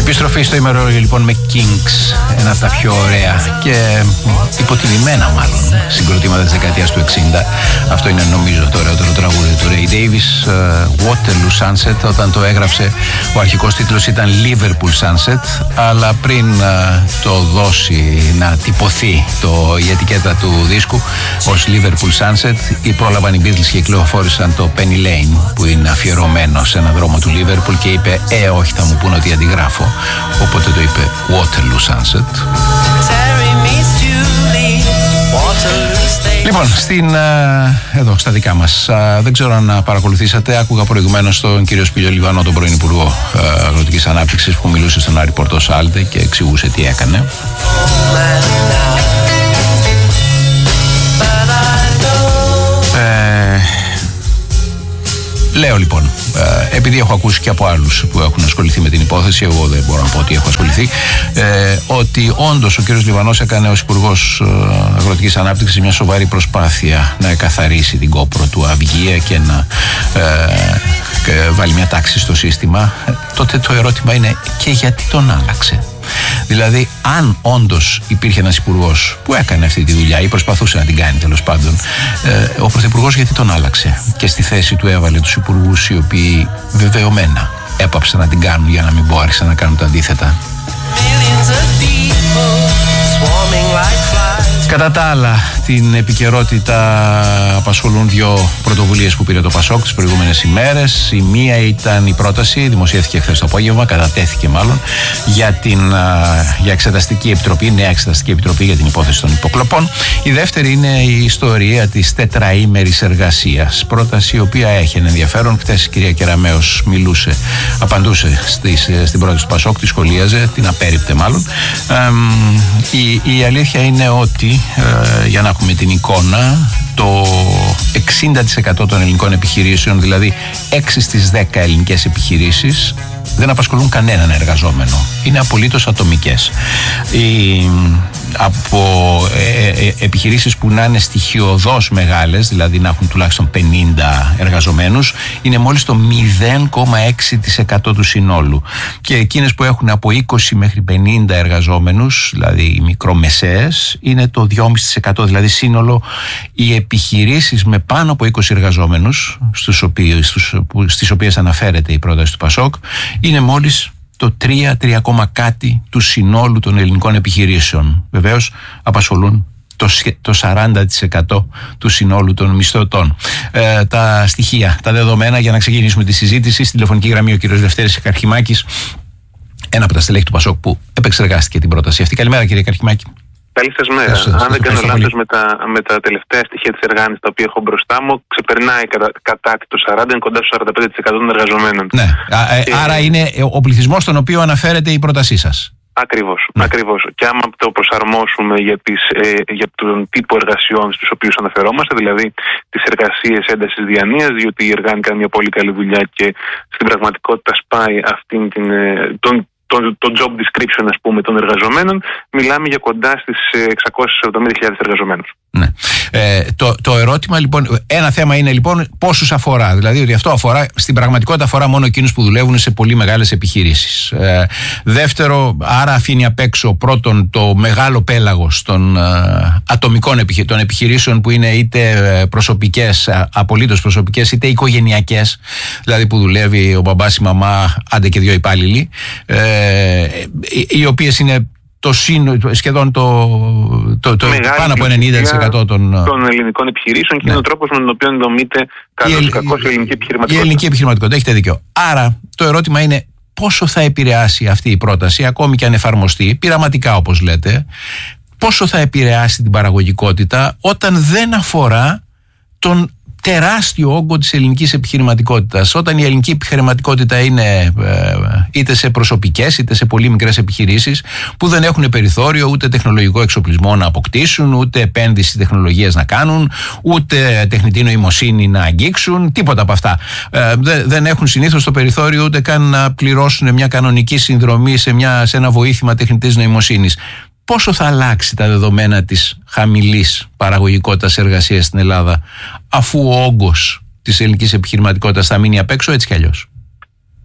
Επιστροφή στο ημερολόγιο λοιπόν με Kings, ένα από τα πιο ωραία και υποτιμημένα μάλλον συγκροτήματα της δεκαετίας του 60. Αυτό είναι νομίζω το ωραιότερο τραγούδι του Ray Davis, Waterloo Sunset. Όταν το έγραψε ο αρχικός τίτλος ήταν Liverpool Sunset, αλλά πριν το δώσει να τυπωθεί η ετικέτα του δίσκου ως Liverpool Sunset, πρόλαβαν οι Beatles και κυκλοφόρησαν το Penny Lane, που είναι αφιερωμένο σε έναν δρόμο του Liverpool, και είπε όχι, θα μου πούνε ότι αντιγράφω, οπότε το είπε Waterloo Sunset. Λοιπόν, εδώ στα δικά μας, δεν ξέρω αν παρακολουθήσατε, άκουγα προηγουμένως τον κύριο Σπύριο Λιβανό, τον πρώην Υπουργό Αγροτικής Ανάπτυξης, που μιλούσε στον Άρη Πορτοσάλτε και εξηγούσε τι έκανε. Λέω λοιπόν, επειδή έχω ακούσει και από άλλους που έχουν ασχοληθεί με την υπόθεση, εγώ δεν μπορώ να πω ότι έχω ασχοληθεί, ότι όντως ο κύριος Λιβανός έκανε ως Υπουργός Αγροτικής Ανάπτυξης μια σοβαρή προσπάθεια να εκαθαρίσει την Κόπρο του Αυγία και να βάλει μια τάξη στο σύστημα. Τότε το ερώτημα είναι, και γιατί τον άλλαξε? Δηλαδή, αν όντως υπήρχε ένας υπουργός που έκανε αυτή τη δουλειά ή προσπαθούσε να την κάνει τέλος πάντων, ο πρωθυπουργός γιατί τον άλλαξε και στη θέση του έβαλε τους υπουργούς οι οποίοι βεβαιωμένα έπαψαν να την κάνουν, για να μην πω άρχισαν να κάνουν τα αντίθετα? Κατά τα άλλα, την επικαιρότητα απασχολούν δύο πρωτοβουλίες που πήρε το ΠΑΣΟΚ τις προηγούμενες ημέρες. Η μία ήταν η πρόταση, δημοσιεύθηκε χθες το απόγευμα, κατατέθηκε μάλλον, για εξεταστική επιτροπή, νέα εξεταστική επιτροπή για την υπόθεση των υποκλοπών. Η δεύτερη είναι η ιστορία της τετραήμερης εργασίας. Πρόταση η οποία έχει ένα ενδιαφέρον. Χθες η κυρία Κεραμέως απαντούσε στην πρόταση του ΠΑΣΟΚ, τη σχολίαζε, την απέρριπτε μάλλον. Η αλήθεια είναι ότι, για να έχουμε την εικόνα, το 60% των ελληνικών επιχειρήσεων, δηλαδή 6 στις 10 ελληνικές επιχειρήσεις, δεν απασχολούν κανέναν εργαζόμενο. Είναι απολύτως ατομικές. Από επιχειρήσεις που να είναι στοιχειωδώς μεγάλες, δηλαδή να έχουν τουλάχιστον 50 εργαζομένους, είναι μόλις το 0,6% του συνόλου. Και εκείνες που έχουν από 20 μέχρι 50 εργαζόμενους, δηλαδή οι μικρομεσαίες, είναι το 2,5%. Δηλαδή σύνολο οι επιχειρήσεις με πάνω από 20 εργαζόμενους, στις οποίες αναφέρεται η πρόταση του ΠΑΣΟΚ, είναι μόλις το 3 κάτι του συνόλου των ελληνικών επιχειρήσεων. Βεβαίως απασχολούν το 40% του συνόλου των μισθωτών. Τα στοιχεία, τα δεδομένα, για να ξεκινήσουμε τη συζήτηση. Στη τηλεφωνική γραμμή ο κύριος Λευτέρης Καρχημάκης, ένα από τα στελέχη του ΠΑΣΟΚ που επεξεργάστηκε την πρόταση αυτή. Καλημέρα, κύριε Καρχημάκη. Καλή σας μέρα. Αν δεν κάνω λάθος, με τα τελευταία στοιχεία της Εργάνης, τα οποία έχω μπροστά μου, ξεπερνάει κατά το 40, είναι κοντά στο 45% των εργαζομένων. Ναι. Άρα είναι ο πληθυσμός στον οποίο αναφέρεται η πρότασή σας. Ακριβώς. Ναι. Ακριβώς. Και άμα το προσαρμόσουμε για τον τύπο εργασιών στους οποίους αναφερόμαστε, δηλαδή τις εργασίες έντασης διανοίας, διότι η Εργάνη κάνει μια πολύ καλή δουλειά και στην πραγματικότητα σπάει αυτήν το job description, ας πούμε, των εργαζομένων, μιλάμε για κοντά στις 670.000 εργαζομένους. Ναι. Το ερώτημα λοιπόν, ένα θέμα είναι λοιπόν πόσους αφορά, δηλαδή ότι αυτό αφορά, στην πραγματικότητα αφορά μόνο εκείνους που δουλεύουν σε πολύ μεγάλες επιχειρήσεις. Δεύτερο, άρα αφήνει απ' έξω πρώτον το μεγάλο πέλαγος των ατομικών των επιχειρήσεων, που είναι είτε προσωπικές, απολύτως προσωπικές, είτε οικογενειακές, δηλαδή που δουλεύει ο μπαμπάς, η μαμά, άντε και δύο υπάλληλοι, οι οποίες είναι σχεδόν πάνω από 90% των ελληνικών επιχειρήσεων, και είναι ο τρόπος με τον οποίο δομείται καλώς ή κακώς η ελληνική επιχειρηματικότητα. Η ελληνική επιχειρηματικότητα, έχετε δίκιο. Άρα το ερώτημα είναι πόσο θα επηρεάσει αυτή η πρόταση, ακόμη και αν εφαρμοστεί, πειραματικά όπως λέτε, πόσο θα επηρεάσει την παραγωγικότητα όταν δεν αφορά τον τεράστιο όγκο της ελληνικής επιχειρηματικότητας. Όταν η ελληνική επιχειρηματικότητα είναι είτε σε προσωπικές είτε σε πολύ μικρές επιχειρήσεις που δεν έχουν περιθώριο ούτε τεχνολογικό εξοπλισμό να αποκτήσουν, ούτε επένδυση τεχνολογίας να κάνουν, ούτε τεχνητή νοημοσύνη να αγγίξουν, τίποτα από αυτά. Δεν έχουν συνήθως το περιθώριο ούτε καν να πληρώσουν μια κανονική συνδρομή σε ένα βοήθημα τεχνητής νοημοσύνης. Πόσο θα αλλάξει τα δεδομένα της χαμηλής παραγωγικότητας εργασίας στην Ελλάδα, αφού ο όγκος της ελληνικής επιχειρηματικότητας θα μείνει απ' έξω, έτσι κι αλλιώς?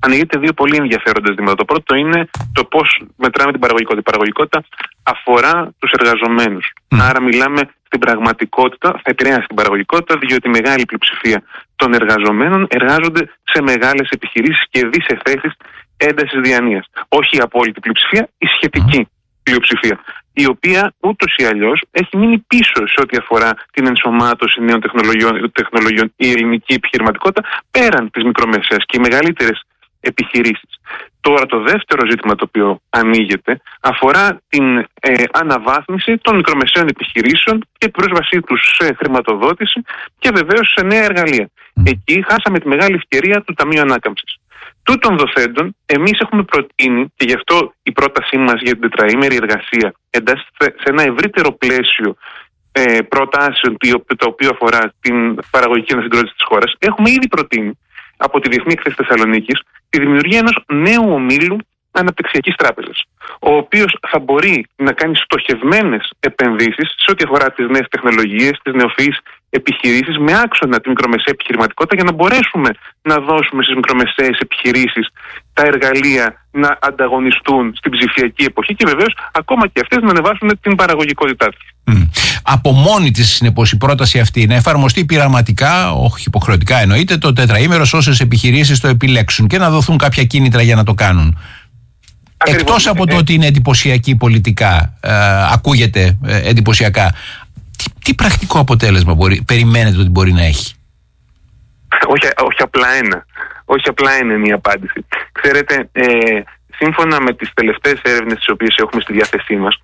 ανοίγεται δύο πολύ ενδιαφέροντα ζητήματα. Το πρώτο είναι το πώς μετράμε την παραγωγικότητα. Η παραγωγικότητα αφορά τους εργαζομένους. Άρα μιλάμε στην πραγματικότητα, θα επηρεάσει την παραγωγικότητα, διότι η μεγάλη πλειοψηφία των εργαζομένων εργάζονται σε μεγάλες επιχειρήσεις και δει σε θέσεις έντασης διανοίας. Όχι η απόλυτη πλειοψηφία, η σχετική πλειοψηφία, η οποία ούτως ή αλλιώς έχει μείνει πίσω σε ό,τι αφορά την ενσωμάτωση νέων τεχνολογιών, η ελληνική επιχειρηματικότητα πέραν της μικρομεσαίας και οι μεγαλύτερες επιχειρήσεις. Τώρα το δεύτερο ζήτημα το οποίο ανοίγεται αφορά την αναβάθμιση των μικρομεσαίων επιχειρήσεων και πρόσβασή τους σε χρηματοδότηση και βεβαίως σε νέα εργαλεία. Εκεί χάσαμε τη μεγάλη ευκαιρία του Ταμείου Ανάκαμψης. Τούτων δοθέντων, εμείς έχουμε προτείνει, και γι' αυτό η πρότασή μας για την τετραήμερη εργασία εντάσσεται σε ένα ευρύτερο πλαίσιο προτάσεων το οποίο αφορά την παραγωγική ανασυγκρότηση της χώρας. Έχουμε ήδη προτείνει από τη Διεθνή Εκθέση Θεσσαλονίκης τη δημιουργία ενός νέου ομίλου αναπτυξιακής τράπεζας, ο οποίος θα μπορεί να κάνει στοχευμένες επενδύσεις σε ό,τι αφορά τις νέες τεχνολογίες, τις νεοφυείς επιχειρήσεις, με άξονα τη μικρομεσαία επιχειρηματικότητα, για να μπορέσουμε να δώσουμε στις μικρομεσαίες επιχειρήσεις τα εργαλεία να ανταγωνιστούν στην ψηφιακή εποχή και βεβαίως ακόμα και αυτές να ανεβάσουν την παραγωγικότητά τους. Από μόνη της, συνεπώς, η πρόταση αυτή να εφαρμοστεί πειραματικά, όχι υποχρεωτικά εννοείται, το τετραήμερο σε όσες επιχειρήσεις το επιλέξουν και να δοθούν κάποια κίνητρα για να το κάνουν. Εκτός από το ότι είναι εντυπωσιακή πολιτικά, ακούγεται εντυπωσιακά, τι πρακτικό αποτέλεσμα περιμένετε ότι μπορεί να έχει? Όχι απλά ένα είναι η απάντηση. Ξέρετε, σύμφωνα με τις τελευταίες έρευνες τις οποίες έχουμε στη διάθεσή μας,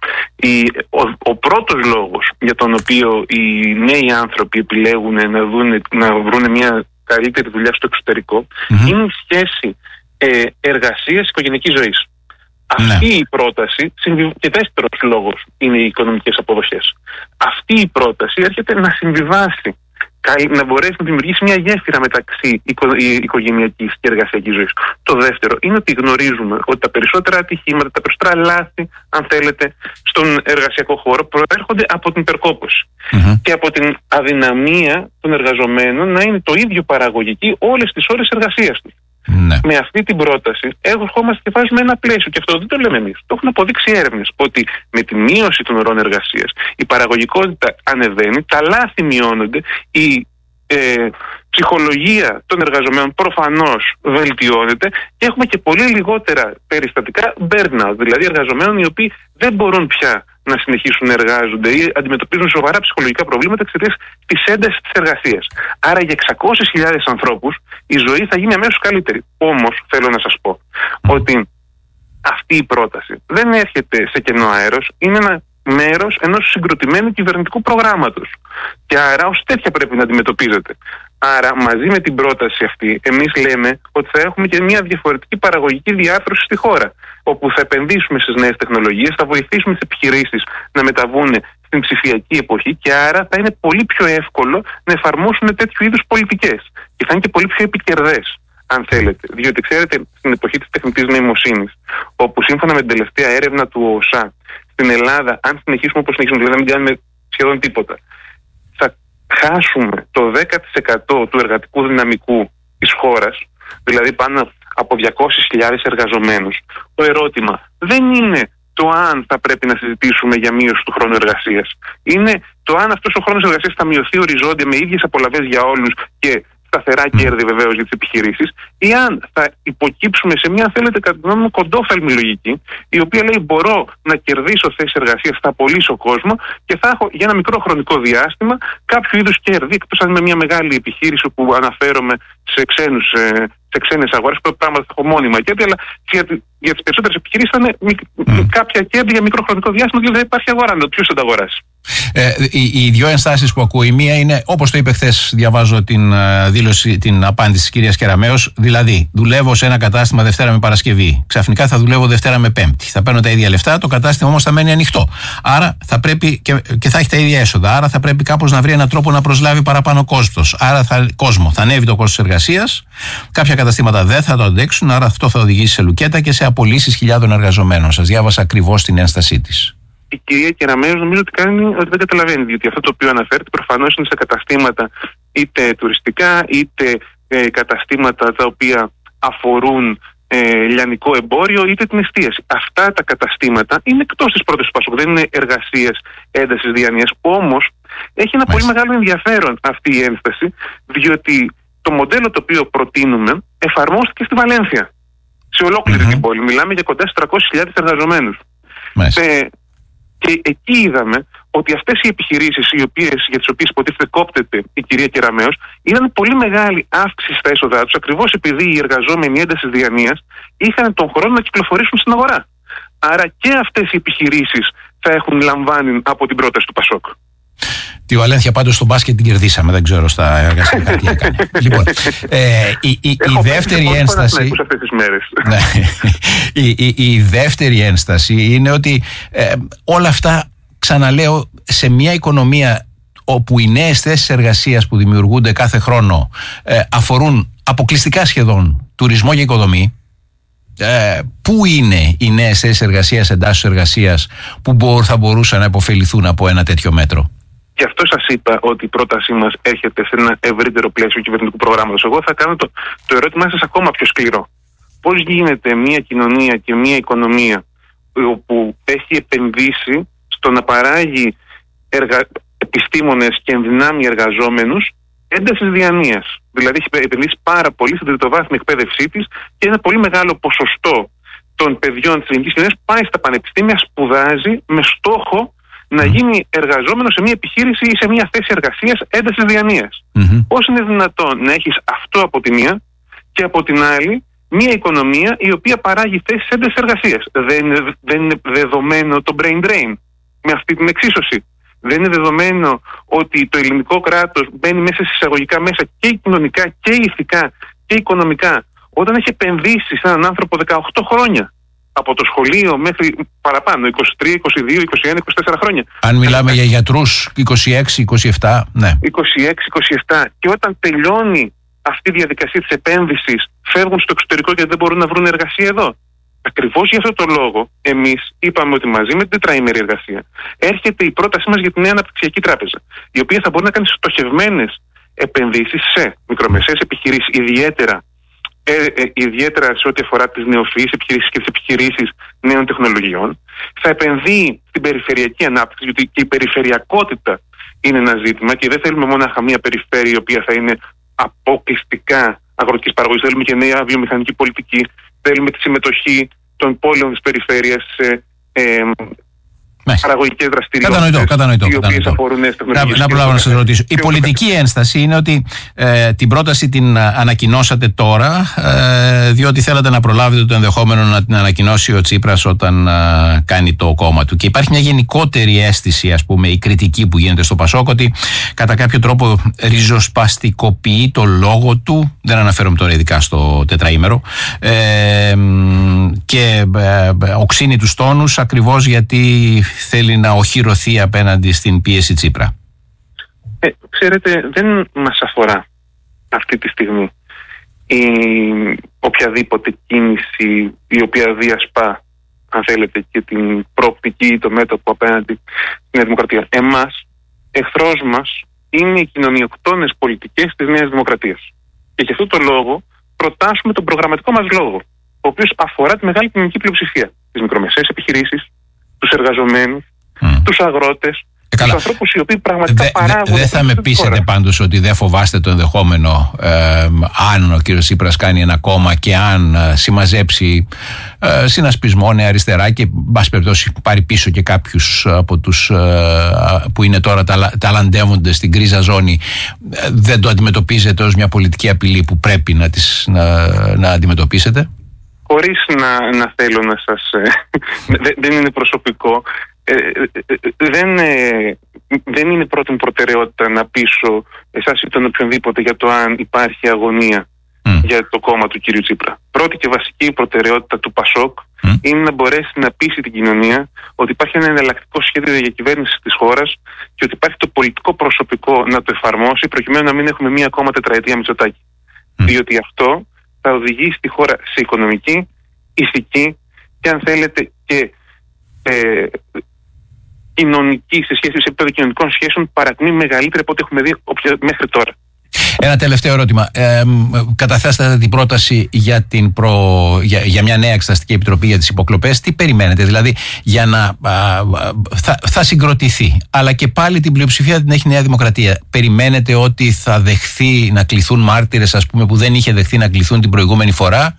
ο πρώτος λόγος για τον οποίο οι νέοι άνθρωποι επιλέγουν να βρουν μια καλύτερη δουλειά στο εξωτερικό είναι η σχέση εργασίας οικογενειακής ζωής. Αυτή η πρόταση, και δεύτερος λόγος είναι οι οικονομικές αποδοχές. Αυτή η πρόταση έρχεται να συμβιβάσει, να μπορέσει να δημιουργήσει μια γέφυρα μεταξύ οικογενειακής και εργασιακής ζωής. Το δεύτερο είναι ότι γνωρίζουμε ότι τα περισσότερα ατυχήματα, τα περισσότερα λάθη, αν θέλετε, στον εργασιακό χώρο προέρχονται από την υπερκόπωση και από την αδυναμία των εργαζομένων να είναι το ίδιο παραγωγικοί όλες τις ώρες εργασίας τους. Με αυτή την πρόταση ερχόμαστε και βάζουμε ένα πλαίσιο, και αυτό δεν το λέμε εμείς. Το έχουν αποδείξει έρευνες ότι με τη μείωση των ωρών εργασίας η παραγωγικότητα ανεβαίνει, τα λάθη μειώνονται, η ψυχολογία των εργαζομένων προφανώς βελτιώνεται και έχουμε και πολύ λιγότερα περιστατικά burnout, δηλαδή εργαζομένων οι οποίοι δεν μπορούν πια να συνεχίσουν να εργάζονται ή αντιμετωπίζουν σοβαρά ψυχολογικά προβλήματα εξαιτίας της έντασης της εργασίας. Άρα για 600.000 ανθρώπους η ζωή θα γίνει αμέσως καλύτερη. Όμως θέλω να σας πω ότι αυτή η πρόταση δεν έρχεται σε κενό αέρος, είναι ένα μέρος ενός συγκροτημένου κυβερνητικού προγράμματος και άρα ως τέτοια πρέπει να αντιμετωπίζεται. Άρα μαζί με την πρόταση αυτή εμείς λέμε ότι θα έχουμε και μια διαφορετική παραγωγική διάρθρωση στη χώρα, όπου θα επενδύσουμε στις νέες τεχνολογίες, θα βοηθήσουμε τις επιχειρήσεις να μεταβούν στην ψηφιακή εποχή και άρα θα είναι πολύ πιο εύκολο να εφαρμόσουν τέτοιου είδους πολιτικές και θα είναι και πολύ πιο επικερδές, αν θέλετε. Διότι ξέρετε, στην εποχή της τεχνητής νοημοσύνης, όπου σύμφωνα με την τελευταία έρευνα του ΟΣΑ, στην Ελλάδα, αν συνεχίσουμε όπως συνεχίσουμε, δηλαδή να μην κάνουμε σχεδόν τίποτα, θα χάσουμε το 10% του εργατικού δυναμικού της χώρας, δηλαδή πάνω από 200.000 εργαζομένους. Το ερώτημα δεν είναι το αν θα πρέπει να συζητήσουμε για μείωση του χρόνου εργασίας. Είναι το αν αυτός ο χρόνος εργασίας θα μειωθεί οριζόντια με ίδιες απολαβές για όλους και σταθερά κέρδη βεβαίως για τις επιχειρήσεις, ή αν θα υποκύψουμε σε μια, αν θέλετε, κατά τη γνώμη μου, κοντόφθαλμη λογική, η οποία λέει μπορώ να κερδίσω θέσεις εργασίας, θα απολύσω κόσμο και θα έχω για ένα μικρό χρονικό διάστημα κάποιο είδους κέρδη, εκτός αν είμαι μια μεγάλη επιχείρηση που αναφέρομαι σε ξένες αγορές, που πράγματα θα έχω μόνιμα κέρδη, αλλά για τις περισσότερες επιχειρήσεις θα είναι κάποια κέρδη για μικρό χρονικό διάστημα, δηλαδή δεν υπάρχει αγορά. Ποιος θα τα αγοράσει? Οι δύο ενστάσεις που ακούω, η μία είναι, όπως το είπε χθες, διαβάζω την απάντηση της κυρίας Κεραμέως, δηλαδή δουλεύω σε ένα κατάστημα Δευτέρα με Παρασκευή, ξαφνικά θα δουλεύω Δευτέρα με Πέμπτη, θα παίρνω τα ίδια λεφτά, το κατάστημα όμως θα μένει ανοιχτό, άρα θα πρέπει και θα έχει τα ίδια έσοδα, άρα θα πρέπει κάπως να βρει έναν τρόπο να προσλάβει παραπάνω κόστος, άρα θα ανέβει το κόστος εργασίας, κάποια καταστήματα δεν θα το αντέξουν, άρα αυτό θα οδηγήσει σε λουκέτα και σε απολύσεις χιλιάδων εργαζομένων. Σας διάβασα ακριβώς την ένστασή της. Η κυρία Κεραμέως νομίζω ότι δεν καταλαβαίνει, διότι αυτό το οποίο αναφέρεται προφανώς είναι σε καταστήματα είτε τουριστικά είτε καταστήματα τα οποία αφορούν λιανικό εμπόριο είτε την εστίαση. Αυτά τα καταστήματα είναι εκτός της πρότασης του Πασόκ, δεν είναι εργασίες έντασης διανοίας. Όμως έχει ένα πολύ μεγάλο ενδιαφέρον αυτή η ένσταση, διότι το μοντέλο το οποίο προτείνουμε εφαρμόστηκε στη Βαλένθια, σε ολόκληρη την πόλη. Μιλάμε για κοντά στις 300.000 εργαζομένους. Και εκεί είδαμε ότι αυτές οι επιχειρήσεις για τις οποίες υποτίθεται κόπτεται η κυρία Κεραμέως, είδαν πολύ μεγάλη αύξηση στα έσοδά τους, ακριβώς επειδή οι εργαζόμενοι έντασης διανοίας είχαν τον χρόνο να κυκλοφορήσουν στην αγορά. Άρα και αυτές οι επιχειρήσεις θα έχουν λαμβάνει από την πρόταση του Πασόκ. Τη Βαλένθια πάντως στο μπάσκετ την κερδίσαμε, δεν ξέρω στα εργασιακά τι έκανε. Λοιπόν, η δεύτερη ένσταση. Η δεύτερη ένσταση είναι ότι όλα αυτά, ξαναλέω, σε μια οικονομία όπου οι νέες θέσεις εργασίας που δημιουργούνται κάθε χρόνο αφορούν αποκλειστικά σχεδόν τουρισμό και οικοδομή. Πού είναι οι νέες θέσεις εργασίας, εντάσεις εργασίας που θα μπορούσαν να υποφεληθούν από ένα τέτοιο μέτρο? Γι' αυτό σας είπα ότι η πρότασή μας έρχεται σε ένα ευρύτερο πλαίσιο κυβερνητικού προγράμματος. Εγώ θα κάνω το ερώτημά σας ακόμα πιο σκληρό. Πώς γίνεται μια κοινωνία και μια οικονομία που έχει επενδύσει στο να παράγει επιστήμονες και ενδυνάμει εργαζόμενους έντασης διανοίας? Δηλαδή έχει επενδύσει πάρα πολύ στην τριτοβάθμια εκπαίδευσή της και ένα πολύ μεγάλο ποσοστό των παιδιών της ελληνικής κοινωνίας πάει στα πανεπιστήμια, σπουδάζει με στόχο να γίνει εργαζόμενο σε μια επιχείρηση ή σε μια θέση εργασίας έντασης διανοίας. Πώς είναι δυνατόν να έχεις αυτό από τη μία και από την άλλη μια οικονομία η οποία παράγει θέσεις έντασης εργασίας? Δεν είναι δεδομένο το brain drain με αυτή την εξίσωση? Δεν είναι δεδομένο ότι το ελληνικό κράτος μπαίνει μέσα σε εισαγωγικά μέσα και κοινωνικά και ηθικά και οικονομικά όταν έχει επενδύσει σε έναν άνθρωπο 18 χρόνια? Από το σχολείο μέχρι παραπάνω, 23, 22, 21, 24 χρόνια. Αν μιλάμε για γιατρούς, 26, 27, ναι. 26, 27. Και όταν τελειώνει αυτή η διαδικασία της επένδυσης, φεύγουν στο εξωτερικό γιατί δεν μπορούν να βρουν εργασία εδώ. Ακριβώς για αυτόν τον λόγο, εμείς είπαμε ότι μαζί με την τετραήμερη εργασία έρχεται η πρότασή μας για την νέα αναπτυξιακή τράπεζα, η οποία θα μπορεί να κάνει στοχευμένες επενδύσεις σε μικρομεσαίες επιχειρήσεις, ιδιαίτερα σε ό,τι αφορά τις νεοφυείς επιχειρήσεις και τις επιχειρήσεις νέων τεχνολογιών. Θα επενδύει στην περιφερειακή ανάπτυξη, γιατί και η περιφερειακότητα είναι ένα ζήτημα και δεν θέλουμε μόνο μια περιφέρεια η οποία θα είναι αποκλειστικά αγροτικής παραγωγής. Θέλουμε και νέα βιομηχανική πολιτική. Θέλουμε τη συμμετοχή των πόλεων της περιφέρειας σε παραγωγικές δραστηριότητες. Κατανοητό. Οι οποίες αφορούν νέες τεχνολογίες. Να προλάβω να σας ρωτήσω. Η πολιτική ένσταση είναι ότι την πρόταση την ανακοινώσατε τώρα, διότι θέλατε να προλάβετε το ενδεχόμενο να την ανακοινώσει ο Τσίπρας όταν κάνει το κόμμα του. Και υπάρχει μια γενικότερη αίσθηση, ας πούμε, η κριτική που γίνεται στο Πασόκ, ότι κατά κάποιο τρόπο ριζοσπαστικοποιεί το λόγο του. Δεν αναφέρομαι τώρα ειδικά στο τετραήμερο. Και οξύνει τους τόνους ακριβώς γιατί θέλει να οχυρωθεί απέναντι στην πίεση Τσίπρα. Ξέρετε, δεν μας αφορά αυτή τη στιγμή οποιαδήποτε κίνηση η οποία διασπά, αν θέλετε, και την προοπτική ή το μέτωπο απέναντι στην Νέα Δημοκρατία. Εμάς, εχθρός μας είναι οι κοινωνιοκτώνες πολιτικές της Νέας Δημοκρατίας. Και γι' αυτό το λόγο προτάσουμε τον προγραμματικό μας λόγο, ο οποίος αφορά τη μεγάλη κοινωνική πλειοψηφία, τις μικρομεσαίες επιχειρήσεις, τους εργαζομένους, τους αγρότες, τους ανθρώπους οι οποίοι πραγματικά παράγουν. Δεν θα με πείσετε πάντως ότι δεν φοβάστε το ενδεχόμενο αν ο κύριος Τσίπρας κάνει ένα κόμμα και αν συμμαζέψει συνασπισμό νέα αριστερά και μπας περιπτώσει πάρει πίσω και κάποιους από τους που είναι τώρα ταλαντεύονται στην γκρίζα ζώνη, δεν το αντιμετωπίζετε ως μια πολιτική απειλή που πρέπει να αντιμετωπίσετε? Χωρίς να θέλω να σας... δεν είναι προσωπικό. Δεν είναι πρώτη προτεραιότητα να πείσω εσάς ή τον οποιονδήποτε για το αν υπάρχει αγωνία για το κόμμα του κύριου Τσίπρα. Πρώτη και βασική προτεραιότητα του Πασόκ είναι να μπορέσει να πείσει την κοινωνία ότι υπάρχει ένα εναλλακτικό σχέδιο διακυβέρνησης της χώρας και ότι υπάρχει το πολιτικό προσωπικό να το εφαρμόσει προκειμένου να μην έχουμε μία ακόμα τετραετία Μητσοτάκη. Διότι αυτό θα οδηγήσει τη χώρα σε οικονομική, ηθική και αν θέλετε και κοινωνική, σε σχέση με επίπεδο κοινωνικών σχέσεων, παρακμή μεγαλύτερη από ό,τι έχουμε δει μέχρι τώρα. Ένα τελευταίο ερώτημα. Καταθέσατε την πρόταση για μια νέα εξεταστική επιτροπή για τις υποκλοπές. Τι περιμένετε, δηλαδή, για να θα συγκροτηθεί, αλλά και πάλι την πλειοψηφία την έχει η Νέα Δημοκρατία. Περιμένετε ότι θα δεχθεί να κληθούν μάρτυρες, ας πούμε, που δεν είχε δεχθεί να κληθούν την προηγούμενη φορά?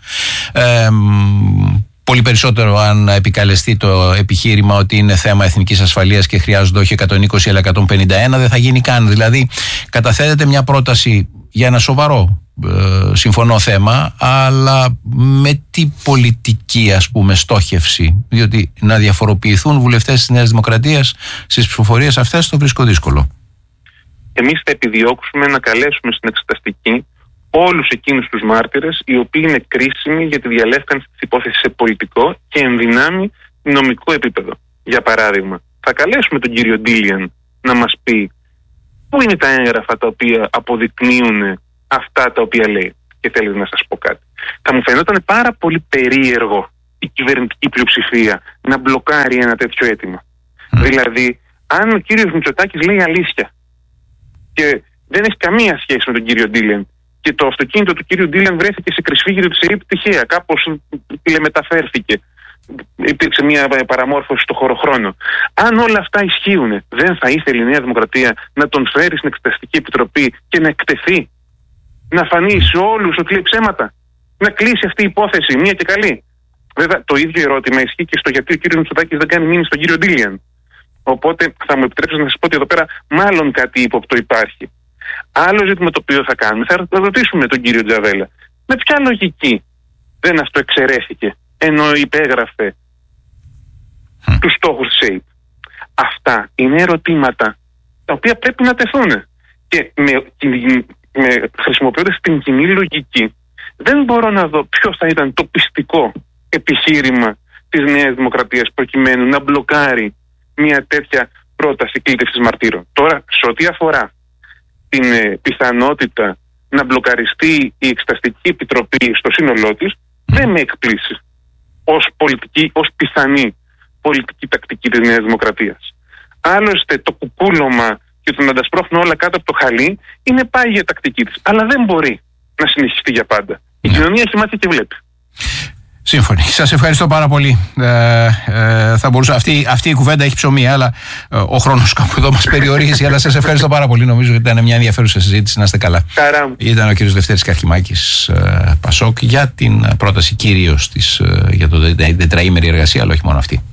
Πολύ περισσότερο αν επικαλεστεί το επιχείρημα ότι είναι θέμα εθνικής ασφαλείας και χρειάζονται όχι 120 αλλά 151, δεν θα γίνει καν. Δηλαδή, καταθέτεται μια πρόταση για ένα σοβαρό, συμφωνώ, θέμα, αλλά με τι πολιτική, ας πούμε, στόχευση? Διότι να διαφοροποιηθούν βουλευτές της Νέας Δημοκρατίας στις ψηφοφορίες αυτές το βρίσκω δύσκολο. Εμείς θα επιδιώξουμε να καλέσουμε στην εξεταστική όλους εκείνους τους μάρτυρες οι οποίοι είναι κρίσιμοι για τη διαλεύκανση της υπόθεσης σε πολιτικό και ενδυνάμει νομικό επίπεδο. Για παράδειγμα, θα καλέσουμε τον κύριο Ντίλιαν να μας πει πού είναι τα έγγραφα τα οποία αποδεικνύουν αυτά τα οποία λέει. Και θέλετε να σας πω κάτι. Θα μου φαινόταν πάρα πολύ περίεργο η κυβερνητική πλειοψηφία να μπλοκάρει ένα τέτοιο αίτημα. Δηλαδή, αν ο κύριος Μητσοτάκης λέει αλήθεια και δεν έχει καμία σχέση με τον κύριο Ντίλιαν, και το αυτοκίνητο του κύριου Ντίλιαν βρέθηκε σε κρυσφύγηρο της ΕΕΠ τυχαία, κάπως τηλεμεταφέρθηκε, υπήρξε μια παραμόρφωση στο χωροχρόνο. Αν όλα αυτά ισχύουν, δεν θα ήθελε η Νέα Δημοκρατία να τον φέρει στην Εξεταστική Επιτροπή και να εκτεθεί, να φανεί σε όλους ότι λέει ψέματα, να κλείσει αυτή η υπόθεση μία και καλή? Βέβαια, το ίδιο ερώτημα ισχύει και στο γιατί ο κύριος Μητσοτάκης δεν κάνει μήνυση στον κύριο Ντίλιαν. Οπότε θα μου επιτρέψετε να σας πω ότι εδώ πέρα μάλλον κάτι ύποπτο υπάρχει. Άλλο ζήτημα το οποίο θα κάνουμε, θα ρωτήσουμε τον κύριο Τζαβέλα με ποια λογική δεν αυτοεξαιρέθηκε ενώ υπέγραφε τους στόχους της ΕΕΠ. Αυτά είναι ερωτήματα τα οποία πρέπει να τεθούν και χρησιμοποιώντας την κοινή λογική δεν μπορώ να δω ποιο θα ήταν το πιστικό επιχείρημα της Νέας Δημοκρατίας προκειμένου να μπλοκάρει μια τέτοια πρόταση κλήτευσης μαρτύρων. Τώρα, σε ό,τι αφορά την πιθανότητα να μπλοκαριστεί η Εξεταστική Επιτροπή στο σύνολό της, δεν με εκπλήσει ως πιθανή πολιτική τακτική της Νέας Δημοκρατίας. Άλλωστε, το κουκούλωμα και το να τα σπρώχνουν όλα κάτω από το χαλί είναι πάγια τακτική της. Αλλά δεν μπορεί να συνεχιστεί για πάντα. Η κοινωνία έχει μάτια και βλέπει. Σύμφωνοι. Σας ευχαριστώ πάρα πολύ. Θα μπορούσα, αυτή η κουβέντα έχει ψωμί, αλλά ο χρόνος κάπου εδώ μας περιορίζει. Αλλά σας ευχαριστώ πάρα πολύ. Νομίζω ότι ήταν μια ενδιαφέρουσα συζήτηση. Να είστε καλά. Χαρά. Ήταν ο κύριος Λευτέρης Καρχημάκης, Πασόκ, για την πρόταση κυρίως για το τετραήμερη εργασία, αλλά όχι μόνο αυτή.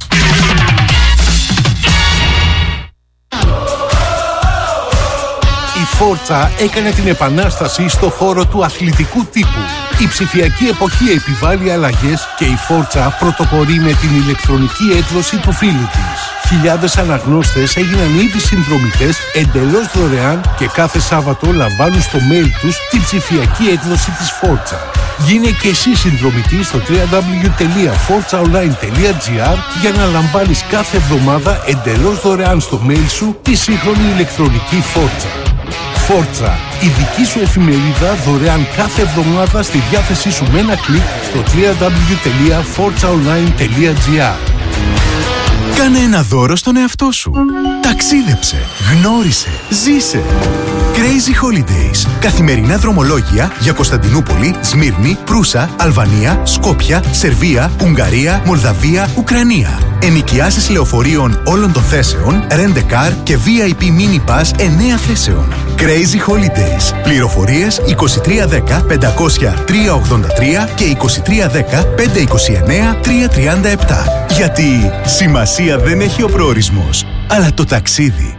Η Φόρτσα έκανε την επανάσταση στο χώρο του αθλητικού τύπου. Η ψηφιακή εποχή επιβάλλει αλλαγές και η Φόρτσα πρωτοπορεί με την ηλεκτρονική έκδοση του φίλου της. Χιλιάδες αναγνώστες έγιναν ήδη συνδρομητές εντελώς δωρεάν και κάθε Σάββατο λαμβάνουν στο mail τους την ψηφιακή έκδοση της Φόρτσα. Γίνε και εσύ συνδρομητής στο www.forzaonline.gr για να λαμβάνεις κάθε εβδομάδα εντελώς δωρεάν στο mail σου τη σύγχρονη ηλεκτρονική Φόρτσα. Φόρτσα, η δική σου εφημερίδα δωρεάν κάθε εβδομάδα στη διάθεσή σου με ένα κλικ στο www.forzaonline.gr. Κάνε ένα δώρο στον εαυτό σου. Ταξίδεψε, γνώρισε, ζήσε. Crazy Holidays. Καθημερινά δρομολόγια για Κωνσταντινούπολη, Σμύρνη, Προύσα, Αλβανία, Σκόπια, Σερβία, Ουγγαρία, Μολδαβία, Ουκρανία. Ενοικιάσεις λεωφορείων όλων των θέσεων, Rent-A-Car και VIP Mini Pass 9 θέσεων. Crazy Holidays. Πληροφορίες 2310 500 383 και 2310 529 337. Γιατί σημασία δεν έχει ο προορισμός, αλλά το ταξίδι.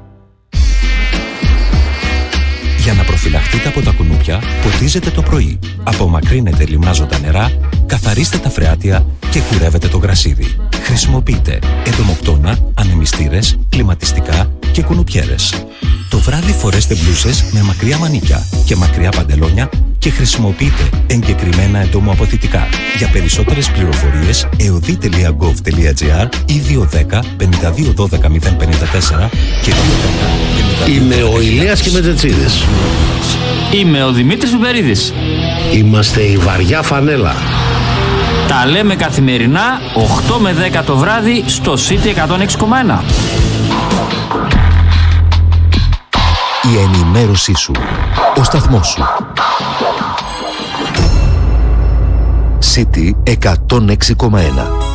Για να προφυλαχτείτε από τα κουνούπια, ποτίζετε το πρωί. Απομακρύνετε λιμνάζοντα νερά, καθαρίστε τα φρεάτια και κουρεύετε το γρασίδι. Χρησιμοποιείτε εντομοκτώνα, ανεμιστήρες, κλιματιστικά και κουνουπιέρες. Το βράδυ φορέστε μπλούσες με μακριά μανίκια και μακριά παντελόνια και χρησιμοποιείτε εγκεκριμένα εντομοαποθητικά. Για περισσότερες πληροφορίες, eodi.gov.gr ή 210 52 12 054 και 210 52. Είμαι ο Ηλίας Κιμετζετσίδης. Είμαι ο Δημήτρης Πιπερίδης. Είμαστε η Βαριά Φανέλα. Τα λέμε καθημερινά 8 με 10 το βράδυ στο City 106,1. Η ενημέρωσή σου. Ο σταθμός σου. City 106,1.